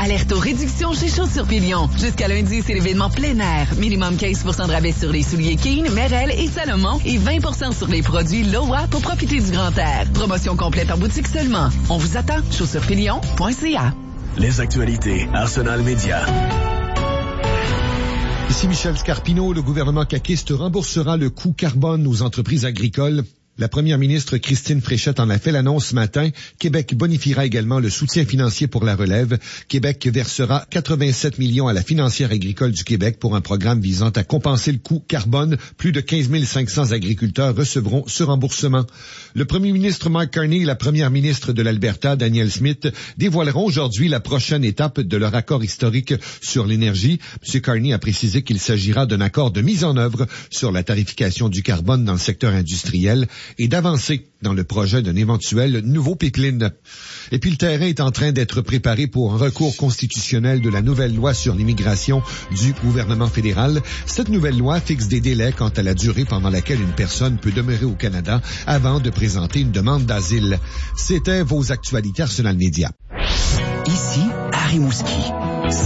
Alerte aux réductions chez Chaussures Pilion. Jusqu'à lundi, c'est l'événement plein air. Minimum 15% de rabais sur les souliers Keen, Merrell et Salomon et 20% sur les produits Loa pour profiter du grand air. Promotion complète en boutique seulement. On vous attend. chaussurespilion.ca. Les actualités Arsenal Média. Ici Michel Scarpino, le gouvernement caquiste remboursera le coût carbone aux entreprises agricoles. La première ministre Christine Fréchette en a fait l'annonce ce matin. Québec bonifiera également le soutien financier pour la relève. Québec versera 87 millions à la financière agricole du Québec pour un programme visant à compenser le coût carbone. Plus de 15 500 agriculteurs recevront ce remboursement. Le premier ministre Mark Carney et la première ministre de l'Alberta, Danielle Smith, dévoileront aujourd'hui la prochaine étape de leur accord historique sur l'énergie. M. Carney a précisé qu'il s'agira d'un accord de mise en œuvre sur la tarification du carbone dans le secteur industriel et d'avancer dans le projet d'un éventuel nouveau pipeline. Et puis le terrain est en train d'être préparé pour un recours constitutionnel de la nouvelle loi sur l'immigration du gouvernement fédéral. Cette nouvelle loi fixe des délais quant à la durée pendant laquelle une personne peut demeurer au Canada avant de présenter une demande d'asile. C'était vos actualités Arsenal Média. Ici, Harry Mouski.